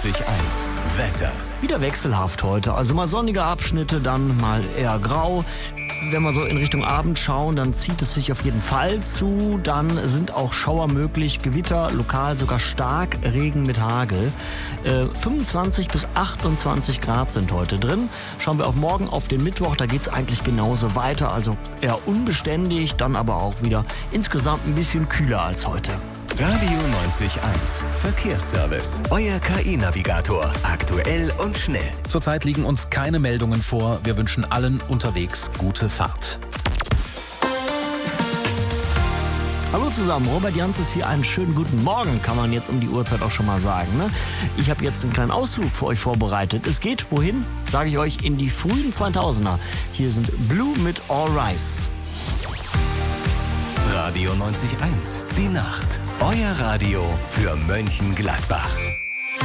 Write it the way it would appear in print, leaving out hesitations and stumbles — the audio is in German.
90.1 Wetter. Wieder wechselhaft heute, also mal sonnige Abschnitte, dann mal eher grau. Wenn wir so in Richtung Abend schauen, dann zieht es sich auf jeden Fall zu. Dann sind auch Schauer möglich, Gewitter, lokal sogar stark, Regen mit Hagel. 25 bis 28 Grad sind heute drin. Schauen wir auf morgen, auf den Mittwoch, da geht es eigentlich genauso weiter. Also eher unbeständig, dann aber auch wieder insgesamt ein bisschen kühler als heute. Radio 90.1 Verkehrsservice. Euer KI-Navigator. Aktuell und schnell. Zurzeit liegen uns keine Meldungen vor. Wir wünschen allen unterwegs gute Fahrt. Hallo zusammen, Robert Janz hier. Einen schönen guten Morgen, kann man jetzt um die Uhrzeit auch schon mal sagen. Ne? Ich habe jetzt einen kleinen Ausflug für euch vorbereitet. Es geht wohin? Sage ich euch, in die frühen 2000er. Hier sind Blue mit All Rise. Radio 90.1 Die Nacht. Euer Radio für Mönchengladbach.